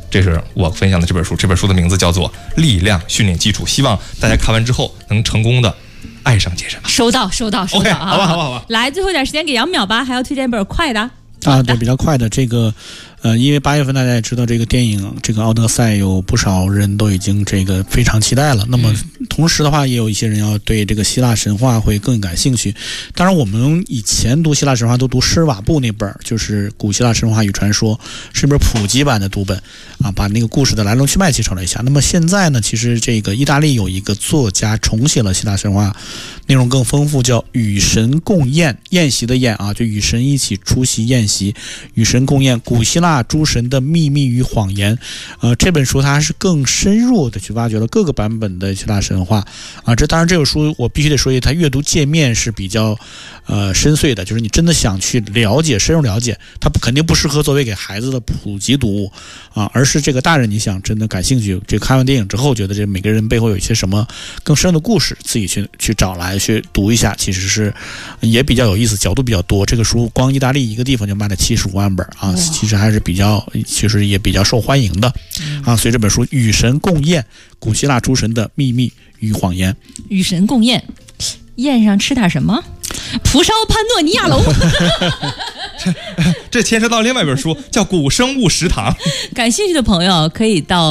这是我分享的这本书，这本书的名字叫做《力量训练基础》，希望大家看完之后能成功的爱上健身吧。 收到 OK， 好吧。 来，最后一点时间给杨淼吧，还要推荐一本快的啊，对，比较快的这个。因为8月份大家也知道这个电影这个奥德赛有不少人都已经这个非常期待了，那么同时的话也有一些人要对这个希腊神话会更感兴趣。当然我们以前读希腊神话都读施瓦布那本，就是古希腊神话与传说，是一本普及版的读本啊，把那个故事的来龙去脉介绍了一下。那么现在呢，其实这个意大利有一个作家重写了希腊神话，内容更丰富，叫与神共宴，宴席的宴啊，就与神一起出席宴席，与神共宴，古希腊诸神的秘密与谎言。这本书它是更深入的去挖掘了各个版本的希腊神话啊。这当然这本书我必须得说一下，它阅读界面是比较深邃的，就是你真的想去了解，深入了解，它肯定不适合作为给孩子的普及读物啊，而是这个大人你想真的感兴趣，这看完电影之后觉得这每个人背后有一些什么更深的故事，自己去找来去读一下，其实是也比较有意思，角度比较多。这个书光意大利一个地方就卖了75万本啊，其实还是其实也比较受欢迎的啊。所以这本书《与神共宴：古希腊诸神的秘密与谎言》。 与神共宴，宴上吃点什么？蒲烧潘诺尼亚龙。 这牵涉到另外一本书，叫《古生物食堂》。 感兴趣的朋友可以到